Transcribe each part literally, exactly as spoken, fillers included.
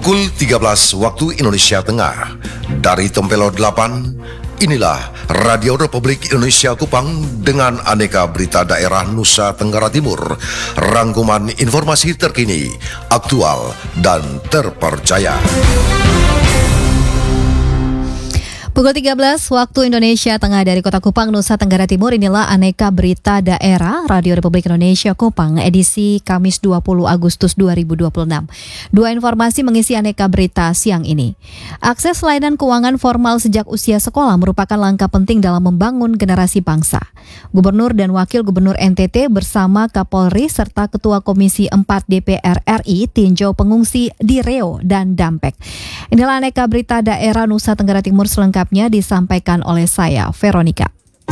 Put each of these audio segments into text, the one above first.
Pukul tiga belas waktu Indonesia Tengah. Dari Tempelo delapan, inilah Radio Republik Indonesia Kupang dengan aneka berita daerah Nusa Tenggara Timur. Rangkuman informasi terkini, aktual, dan terpercaya. Pukul tiga belas waktu Indonesia Tengah dari Kota Kupang, Nusa Tenggara Timur. Inilah aneka berita daerah Radio Republik Indonesia Kupang edisi Kamis dua puluh Agustus dua ribu dua puluh enam. Dua informasi mengisi aneka berita siang ini. Akses layanan keuangan formal sejak usia sekolah merupakan langkah penting dalam membangun generasi bangsa. Gubernur dan Wakil Gubernur N T T bersama Kapolri serta Ketua Komisi empat D P R R I tinjau pengungsi di Reo dan Dampek. Inilah aneka berita daerah Nusa Tenggara Timur selengkapnya disampaikan oleh saya, Veronica.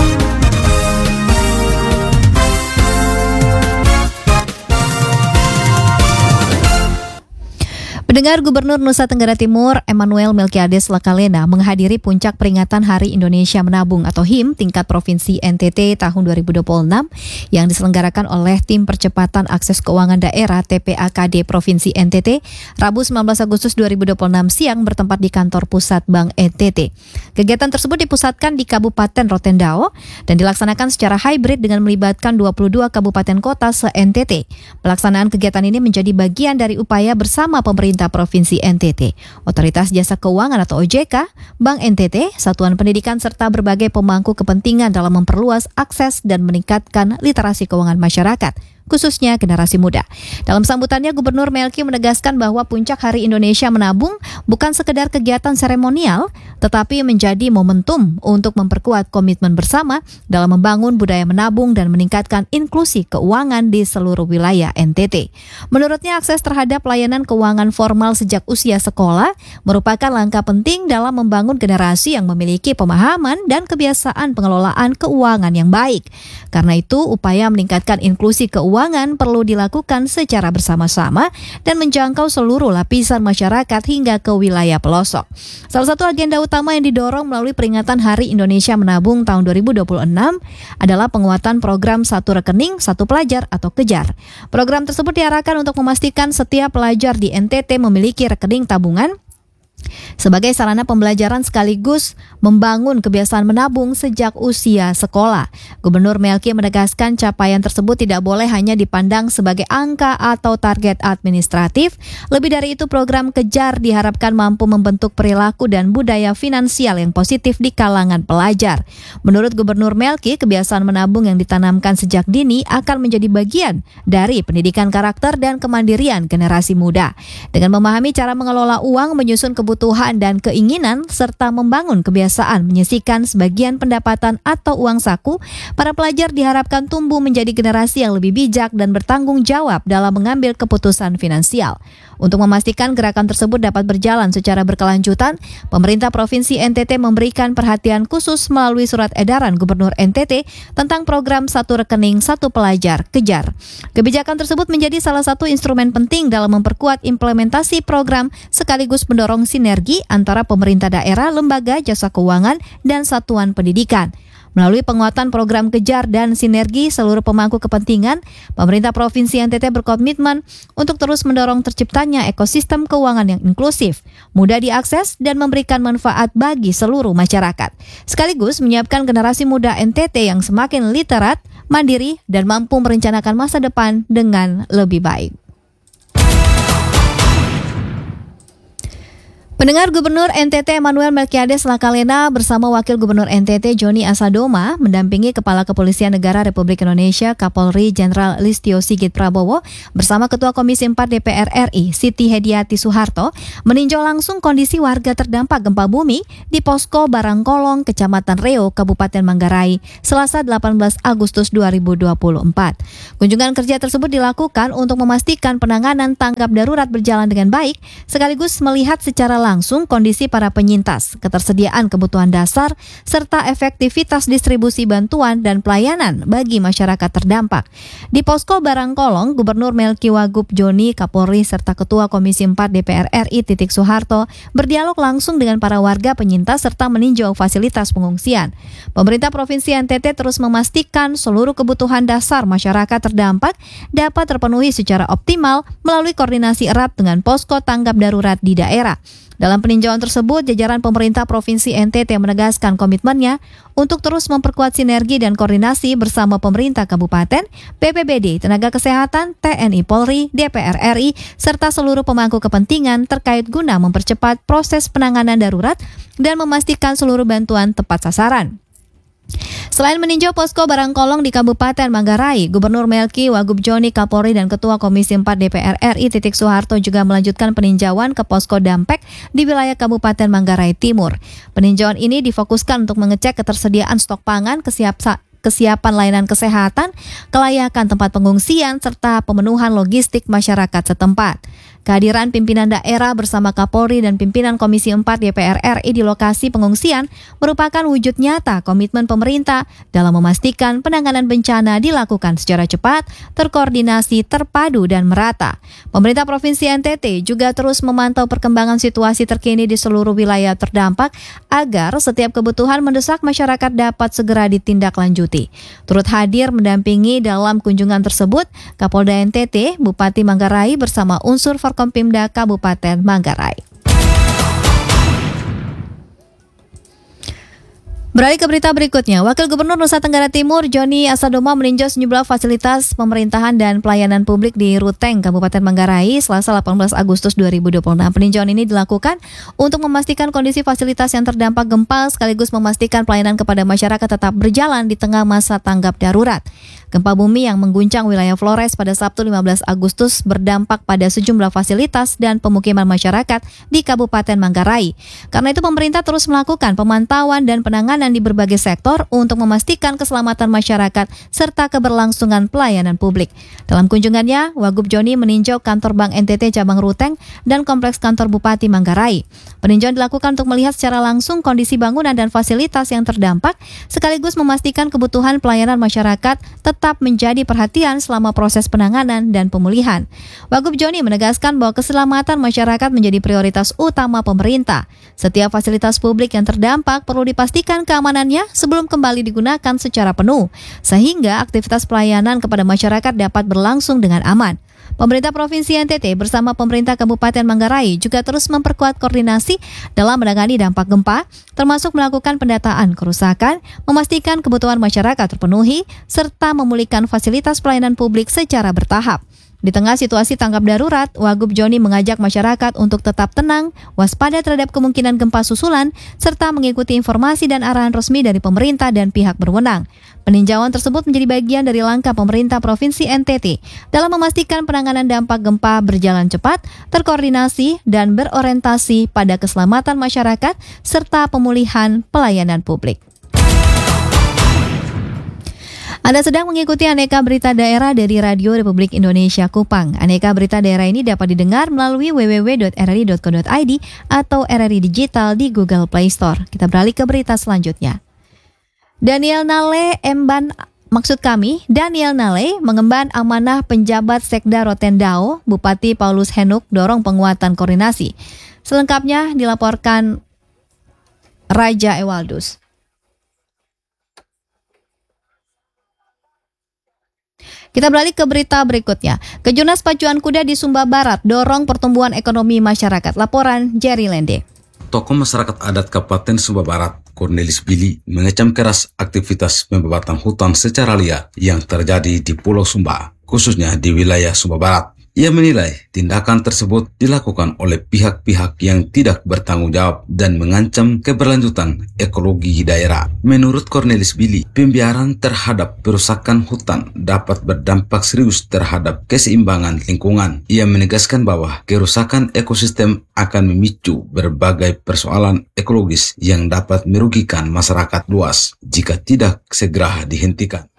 Pendengar, Gubernur Nusa Tenggara Timur Emmanuel Melkiades Lakalena menghadiri puncak peringatan Hari Indonesia Menabung atau H I M tingkat Provinsi N T T tahun dua ribu dua puluh enam yang diselenggarakan oleh Tim Percepatan Akses Keuangan Daerah T P A K D Provinsi N T T Rabu sembilan belas Agustus dua ribu dua puluh enam siang bertempat di kantor pusat Bank N T T. Kegiatan tersebut dipusatkan di Kabupaten Rotendao dan dilaksanakan secara hybrid dengan melibatkan dua puluh dua kabupaten kota se-N T T. Pelaksanaan kegiatan ini menjadi bagian dari upaya bersama pemerintah Provinsi N T T, Otoritas Jasa Keuangan atau O J K, Bank N T T, Satuan Pendidikan serta berbagai pemangku kepentingan dalam memperluas akses dan meningkatkan literasi keuangan masyarakat, khususnya generasi muda. Dalam sambutannya, Gubernur Melki menegaskan bahwa Puncak Hari Indonesia Menabung bukan sekedar kegiatan seremonial, tetapi menjadi momentum untuk memperkuat komitmen bersama dalam membangun budaya menabung dan meningkatkan inklusi keuangan di seluruh wilayah N T T. Menurutnya, akses terhadap layanan keuangan formal sejak usia sekolah merupakan langkah penting dalam membangun generasi yang memiliki pemahaman dan kebiasaan pengelolaan keuangan yang baik. Karena itu, upaya meningkatkan inklusi keuangan perlu dilakukan secara bersama-sama dan menjangkau seluruh lapisan masyarakat hingga ke wilayah pelosok. Salah satu agenda utama yang didorong melalui peringatan Hari Indonesia Menabung tahun dua ribu dua puluh enam adalah penguatan program Satu Rekening, Satu Pelajar atau Kejar. Program tersebut diarahkan untuk memastikan setiap pelajar di N T T memiliki rekening tabungan sebagai sarana pembelajaran sekaligus membangun kebiasaan menabung sejak usia sekolah. Gubernur Melki menegaskan capaian tersebut tidak boleh hanya dipandang sebagai angka atau target administratif. Lebih dari itu, program Kejar diharapkan mampu membentuk perilaku dan budaya finansial yang positif di kalangan pelajar. Menurut Gubernur Melki, kebiasaan menabung yang ditanamkan sejak dini akan menjadi bagian dari pendidikan karakter dan kemandirian generasi muda. Dengan memahami cara mengelola uang, menyusun kebutuhan kebutuhan dan keinginan, serta membangun kebiasaan menyisihkan sebagian pendapatan atau uang saku, para pelajar diharapkan tumbuh menjadi generasi yang lebih bijak dan bertanggung jawab dalam mengambil keputusan finansial. Untuk memastikan gerakan tersebut dapat berjalan secara berkelanjutan, pemerintah Provinsi N T T memberikan perhatian khusus melalui surat edaran Gubernur N T T tentang program Satu Rekening, Satu Pelajar, Kejar. Kebijakan tersebut menjadi salah satu instrumen penting dalam memperkuat implementasi program sekaligus mendorong sinergi antara pemerintah daerah, lembaga jasa keuangan, dan satuan pendidikan. Melalui penguatan program Kejar dan sinergi seluruh pemangku kepentingan, pemerintah Provinsi N T T berkomitmen untuk terus mendorong terciptanya ekosistem keuangan yang inklusif, mudah diakses, dan memberikan manfaat bagi seluruh masyarakat. Sekaligus menyiapkan generasi muda N T T yang semakin literat, mandiri, dan mampu merencanakan masa depan dengan lebih baik. Pendengar, Gubernur N T T Emmanuel Melkiades Lakalena bersama Wakil Gubernur N T T Joni Asadoma mendampingi Kepala Kepolisian Negara Republik Indonesia Kapolri Jenderal Listio Sigit Prabowo bersama Ketua Komisi empat D P R R I Siti Hediati Soeharto meninjau langsung kondisi warga terdampak gempa bumi di Posko Barangkolong, Kecamatan Reo, Kabupaten Manggarai, Selasa delapan belas Agustus dua ribu dua puluh empat. Kunjungan kerja tersebut dilakukan untuk memastikan penanganan tanggap darurat berjalan dengan baik sekaligus melihat secara langsung langsung kondisi para penyintas, ketersediaan kebutuhan dasar, serta efektivitas distribusi bantuan dan pelayanan bagi masyarakat terdampak. Di Posko Barangkolong, Gubernur Melki Wagub Joni, Kapolri, serta Ketua Komisi empat D P R R I Titik Soeharto berdialog langsung dengan para warga penyintas serta meninjau fasilitas pengungsian. Pemerintah Provinsi N T T terus memastikan seluruh kebutuhan dasar masyarakat terdampak dapat terpenuhi secara optimal melalui koordinasi erat dengan posko tanggap darurat di daerah. Dalam peninjauan tersebut, jajaran pemerintah Provinsi N T T menegaskan komitmennya untuk terus memperkuat sinergi dan koordinasi bersama pemerintah kabupaten, B P B D, tenaga kesehatan, T N I Polri, D P R R I, serta seluruh pemangku kepentingan terkait guna mempercepat proses penanganan darurat dan memastikan seluruh bantuan tepat sasaran. Selain meninjau posko Barangkolong di Kabupaten Manggarai, Gubernur Melki Wagub Joni, Kapolri, dan Ketua Komisi empat D P R R I Titik Soeharto juga melanjutkan peninjauan ke posko Dampek di wilayah Kabupaten Manggarai Timur. Peninjauan ini difokuskan untuk mengecek ketersediaan stok pangan, kesiap kesiapan layanan kesehatan, kelayakan tempat pengungsian, serta pemenuhan logistik masyarakat setempat. Kehadiran pimpinan daerah bersama Kapolri dan pimpinan Komisi empat D P R R I di lokasi pengungsian merupakan wujud nyata komitmen pemerintah dalam memastikan penanganan bencana dilakukan secara cepat, terkoordinasi, terpadu, dan merata. Pemerintah Provinsi N T T juga terus memantau perkembangan situasi terkini di seluruh wilayah terdampak agar setiap kebutuhan mendesak masyarakat dapat segera ditindaklanjuti. Turut hadir mendampingi dalam kunjungan tersebut Kapolda N T T, Bupati Manggarai bersama unsur Forkompimda Kabupaten Manggarai. Beralih ke berita berikutnya, Wakil Gubernur Nusa Tenggara Timur Joni Asadomo meninjau sejumlah fasilitas pemerintahan dan pelayanan publik di Ruteng, Kabupaten Manggarai, Selasa delapan belas Agustus dua ribu dua puluh enam. Peninjauan ini dilakukan untuk memastikan kondisi fasilitas yang terdampak gempa sekaligus memastikan pelayanan kepada masyarakat tetap berjalan di tengah masa tanggap darurat. Gempa bumi yang mengguncang wilayah Flores pada Sabtu lima belas Agustus berdampak pada sejumlah fasilitas dan pemukiman masyarakat di Kabupaten Manggarai. Karena itu pemerintah terus melakukan pemantauan dan penanganan di berbagai sektor untuk memastikan keselamatan masyarakat serta keberlangsungan pelayanan publik. Dalam kunjungannya, Wagub Joni meninjau kantor Bank N T T cabang Ruteng dan kompleks kantor Bupati Manggarai. Peninjauan dilakukan untuk melihat secara langsung kondisi bangunan dan fasilitas yang terdampak sekaligus memastikan kebutuhan pelayanan masyarakat tetap menjadi perhatian selama proses penanganan dan pemulihan. Wagub Joni menegaskan bahwa keselamatan masyarakat menjadi prioritas utama pemerintah. Setiap fasilitas publik yang terdampak perlu dipastikan keamanannya sebelum kembali digunakan secara penuh, sehingga aktivitas pelayanan kepada masyarakat dapat berlangsung dengan aman. Pemerintah Provinsi N T T bersama pemerintah Kabupaten Manggarai juga terus memperkuat koordinasi dalam menangani dampak gempa, termasuk melakukan pendataan kerusakan, memastikan kebutuhan masyarakat terpenuhi, serta memulihkan fasilitas pelayanan publik secara bertahap. Di tengah situasi tanggap darurat, Wagub Joni mengajak masyarakat untuk tetap tenang, waspada terhadap kemungkinan gempa susulan, serta mengikuti informasi dan arahan resmi dari pemerintah dan pihak berwenang. Peninjauan tersebut menjadi bagian dari langkah pemerintah Provinsi N T T dalam memastikan penanganan dampak gempa berjalan cepat, terkoordinasi, dan berorientasi pada keselamatan masyarakat serta pemulihan pelayanan publik. Anda sedang mengikuti Aneka Berita Daerah dari Radio Republik Indonesia Kupang. Aneka Berita Daerah ini dapat didengar melalui w w w titik r r i titik co titik i d atau R R I Digital di Google Play Store. Kita beralih ke berita selanjutnya. Daniel Nale Emban, maksud kami, Daniel Nale mengemban amanah penjabat Sekda Rotendao, Bupati Paulus Henuk dorong penguatan koordinasi. Selengkapnya dilaporkan Raja Ewaldus. Kita beralih ke berita berikutnya. Kejurnas Pacuan Kuda di Sumba Barat dorong pertumbuhan ekonomi masyarakat. Laporan Jerry Lende. Tokoh masyarakat adat Kabupaten Sumba Barat, Cornelis Billy, mengecam keras aktivitas pembebatan hutan secara liar yang terjadi di Pulau Sumba, khususnya di wilayah Sumba Barat. Ia menilai tindakan tersebut dilakukan oleh pihak-pihak yang tidak bertanggung jawab dan mengancam keberlanjutan ekologi daerah. Menurut Cornelis Billy, pembiaran terhadap perusakan hutan dapat berdampak serius terhadap keseimbangan lingkungan. Ia menegaskan bahwa kerusakan ekosistem akan memicu berbagai persoalan ekologis yang dapat merugikan masyarakat luas jika tidak segera dihentikan.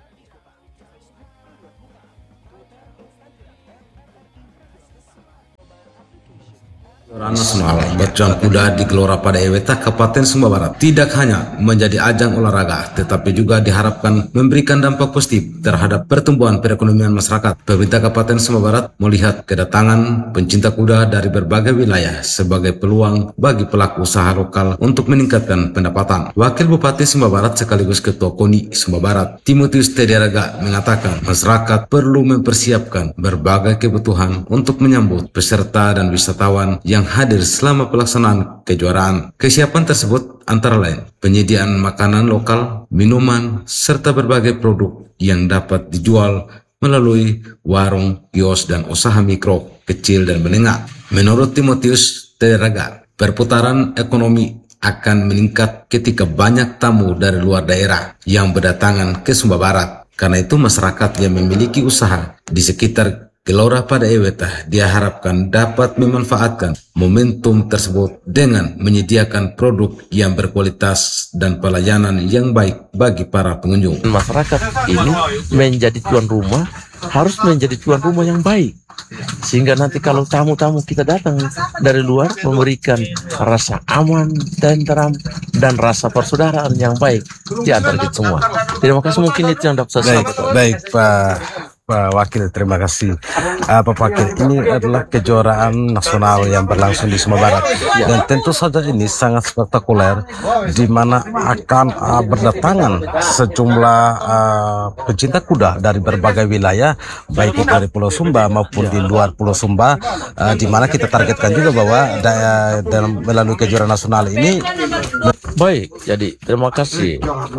Kejuaraan nasional berjuang kuda di Gelora pada Eweta Kabupaten Sumba Barat tidak hanya menjadi ajang olahraga, tetapi juga diharapkan memberikan dampak positif terhadap pertumbuhan perekonomian masyarakat. Pemerintah Kabupaten Sumba Barat melihat kedatangan pencinta kuda dari berbagai wilayah sebagai peluang bagi pelaku usaha lokal untuk meningkatkan pendapatan. Wakil Bupati Sumba Barat sekaligus Ketua KONI Sumba Barat, Timotius Tediaraga, mengatakan masyarakat perlu mempersiapkan berbagai kebutuhan untuk menyambut peserta dan wisatawan yang hadir selama pelaksanaan kejuaraan. Kesiapan tersebut antara lain penyediaan makanan lokal, minuman, serta berbagai produk yang dapat dijual melalui warung, kios, dan usaha mikro, kecil, dan menengah. Menurut Timotius Tediaraga, perputaran ekonomi akan meningkat ketika banyak tamu dari luar daerah yang berdatangan ke Sumba Barat. Karena itu masyarakat yang memiliki usaha di sekitar Gelora pada Eweta diharapkan dapat memanfaatkan momentum tersebut dengan menyediakan produk yang berkualitas dan pelayanan yang baik bagi para pengunjung. Masyarakat ini menjadi tuan rumah, harus menjadi tuan rumah yang baik, sehingga nanti kalau tamu-tamu kita datang dari luar memberikan rasa aman, tentram, dan rasa persaudaraan yang baik di antara kita semua. Terima kasih, mungkin itu yang dapat saya sampaikan. Baik, Pak Pak Wakil, terima kasih. Uh, Pak Wakil, ini adalah kejuaraan nasional yang berlangsung di Sumba Barat, ya. Dan tentu saja ini sangat spektakuler, di mana akan uh, berdatangan sejumlah uh, pecinta kuda dari berbagai wilayah, baik itu dari Pulau Sumba maupun di luar Pulau Sumba, uh, di mana kita targetkan juga bahwa da- dalam melalui kejuaraan nasional ini. Baik, jadi terima kasih.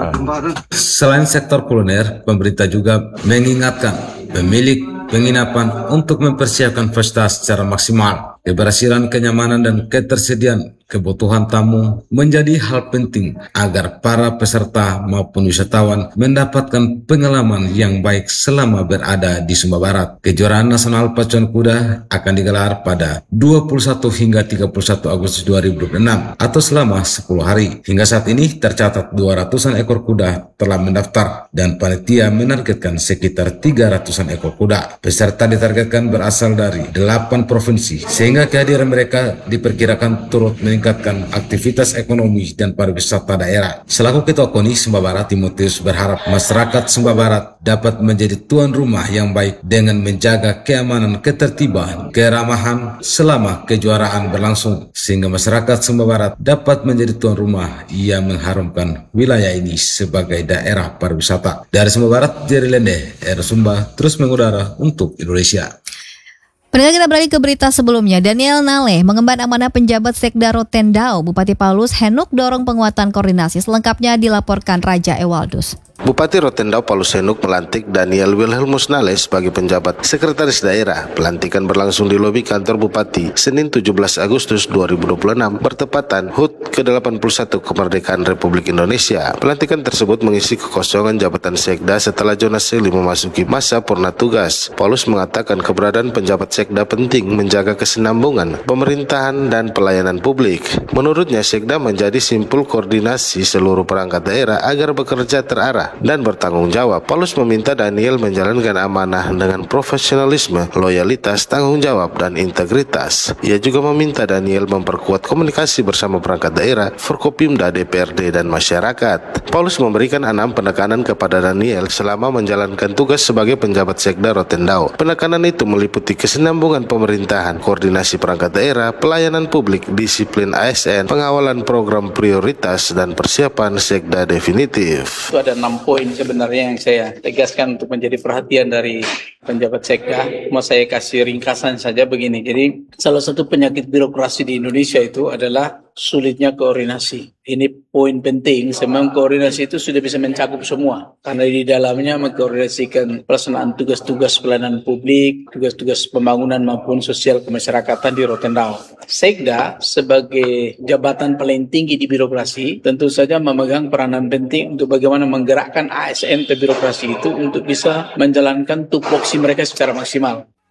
Selain sektor kuliner, pemerintah juga mengingatkan pemilik penginapan untuk mempersiapkan pesta secara maksimal. Keberhasilan, kenyamanan, dan ketersediaan kebutuhan tamu menjadi hal penting agar para peserta maupun wisatawan mendapatkan pengalaman yang baik selama berada di Sumba Barat. Kejuaraan nasional pacuan kuda akan digelar pada dua puluh satu hingga tiga puluh satu Agustus dua ribu dua puluh enam atau selama sepuluh hari. Hingga saat ini tercatat dua ratusan ekor kuda telah mendaftar dan panitia menargetkan sekitar tiga ratusan ekor kuda. Peserta ditargetkan berasal dari delapan provinsi, sehingga kehadiran mereka diperkirakan turut meningkatkan aktivitas ekonomi dan pariwisata daerah. Selaku Ketua KONI Sumba Barat, Timotius berharap masyarakat Sumba Barat dapat menjadi tuan rumah yang baik dengan menjaga keamanan, ketertiban, keramahan selama kejuaraan berlangsung, sehingga masyarakat Sumba Barat dapat menjadi tuan rumah yang mengharumkan wilayah ini sebagai daerah pariwisata. Dari Sumba Barat, Jerry Lende, R Sumba, terus mengudara untuk Indonesia. Pendengar, kita beralih ke berita sebelumnya. Daniel Nale mengemban amanah penjabat Sekda Rotendao. Bupati Paulus Henuk dorong penguatan koordinasi. Selengkapnya dilaporkan Raja Ewaldus. Bupati Rotendao Paulus Henuk melantik Daniel Wilhelmus Nale sebagai penjabat sekretaris daerah. Pelantikan berlangsung di lobi kantor Bupati Senin tujuh belas Agustus dua ribu dua puluh enam bertepatan H U T ke delapan puluh satu kemerdekaan Republik Indonesia. Pelantikan tersebut mengisi kekosongan jabatan Sekda setelah Jonas Seli memasuki masa purna tugas. Paulus mengatakan keberadaan penjabat Sekda penting menjaga kesinambungan pemerintahan dan pelayanan publik. Menurutnya, Sekda menjadi simpul koordinasi seluruh perangkat daerah agar bekerja terarah dan bertanggung jawab. Paulus meminta Daniel menjalankan amanah dengan profesionalisme, loyalitas, tanggung jawab, dan integritas. Ia juga meminta Daniel memperkuat komunikasi bersama perangkat daerah, Forkopimda, D P R D, dan masyarakat. Paulus memberikan enam penekanan kepada Daniel selama menjalankan tugas sebagai penjabat Sekda Rotendao. Penekanan itu meliputi kesinambungan pemerintahan, koordinasi perangkat daerah, pelayanan publik, disiplin A S N, pengawalan program prioritas, dan persiapan Sekda definitif. Itu ada enam poin sebenarnya yang saya tegaskan untuk menjadi perhatian dari penjabat Sekda. Mau saya kasih ringkasan saja begini. Jadi salah satu penyakit birokrasi di Indonesia itu adalah sulitnya koordinasi. Ini poin penting, memang koordinasi itu sudah bisa mencakup semua. Karena di dalamnya mengkoordinasikan pelaksanaan tugas-tugas pelayanan publik, tugas-tugas pembangunan maupun sosial kemasyarakatan di Rotendao. Sekda sebagai jabatan paling tinggi di birokrasi tentu saja memegang peranan penting untuk bagaimana menggerakkan A S N ke birokrasi itu untuk bisa menjalankan tupoksi mereka secara maksimal.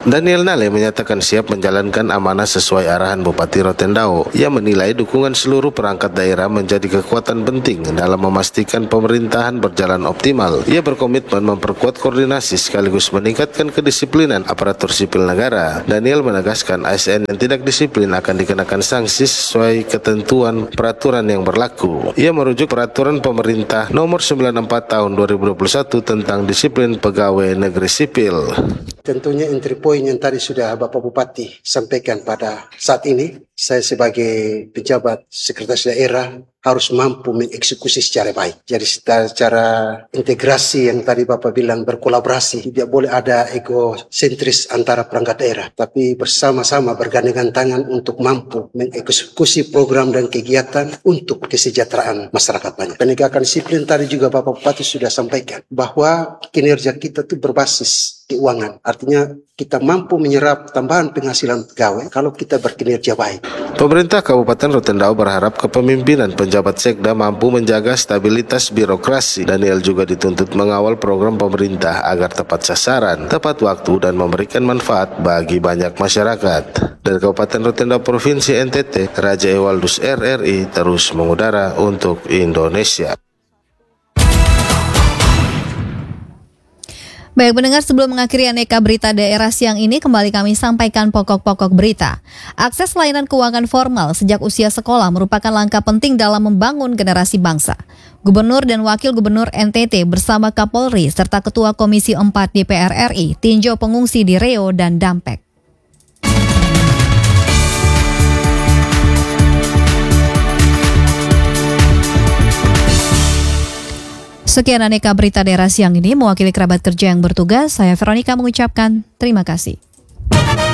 Daniel Nale menyatakan siap menjalankan amanah sesuai arahan Bupati Rotendao. Ia menilai dukungan seluruh perangkat daerah menjadi kekuatan penting dalam memastikan pemerintahan berjalan optimal. Ia berkomitmen memperkuat koordinasi sekaligus meningkatkan kedisiplinan aparatur sipil negara. Daniel menegaskan A S N yang tidak disiplin akan dikenakan sanksi sesuai ketentuan peraturan yang berlaku. Ia merujuk peraturan pemerintah nomor sembilan puluh empat tahun dua ribu dua puluh satu tentang disiplin pegawai negeri sipil. Tentunya entry point yang tadi sudah Bapak Bupati sampaikan pada saat ini, saya sebagai pejabat sekretaris daerah harus mampu mengeksekusi secara baik. Jadi secara integrasi yang tadi Bapak bilang berkolaborasi, tidak boleh ada egosentris antara perangkat daerah, tapi bersama-sama bergandengan tangan untuk mampu mengeksekusi program dan kegiatan untuk kesejahteraan masyarakat banyak. Penegakan disiplin tadi juga Bapak Bupati sudah sampaikan bahwa kinerja kita itu berbasis keuangan. Artinya kita mampu menyerap tambahan penghasilan pegawai kalau kita berkinerja baik. Pemerintah Kabupaten Rotendao berharap kepemimpinan penjabat sekda mampu menjaga stabilitas birokrasi. Daniel juga dituntut mengawal program pemerintah agar tepat sasaran, tepat waktu, dan memberikan manfaat bagi banyak masyarakat. Dari Kabupaten Rotendao Provinsi N T T, Raja Ewaldus R R I terus mengudara untuk Indonesia. Baik pendengar, sebelum mengakhiri aneka berita daerah siang ini, kembali kami sampaikan pokok-pokok berita. Akses layanan keuangan formal sejak usia sekolah merupakan langkah penting dalam membangun generasi bangsa. Gubernur dan Wakil Gubernur N T T bersama Kapolri serta Ketua Komisi empat D P R R I tinjau pengungsi di Reo dan Dampek. Sekian aneka berita daerah siang ini, mewakili kerabat kerja yang bertugas, saya Veronica mengucapkan terima kasih.